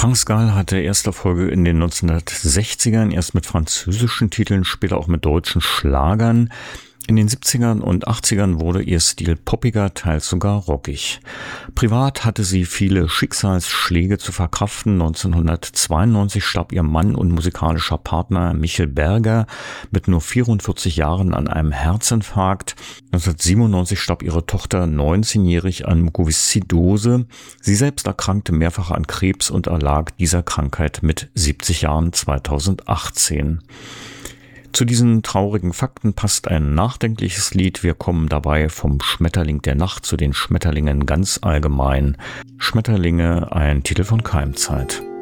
Frank Scal hatte erste Erfolge in den 1960ern, erst mit französischen Titeln, später auch mit deutschen Schlagern. In den 70ern und 80ern wurde ihr Stil poppiger, teils sogar rockig. Privat hatte sie viele Schicksalsschläge zu verkraften. 1992 starb ihr Mann und musikalischer Partner Michel Berger mit nur 44 Jahren an einem Herzinfarkt. 1997 starb ihre Tochter 19-jährig an Mukoviszidose. Sie selbst erkrankte mehrfach an Krebs und erlag dieser Krankheit mit 70 Jahren 2018. Zu diesen traurigen Fakten passt ein nachdenkliches Lied. Wir kommen dabei vom Schmetterling der Nacht zu den Schmetterlingen ganz allgemein. Schmetterlinge, ein Titel von Keimzeit.